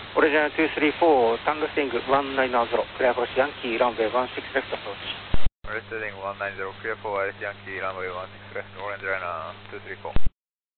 オリジナル234、タングスティング190、クリアフォルシヤンキー、ランウェイ16レフトアプローチ。 Returning 190, clear for LS Yankee, runway 16 left, orange liner 234.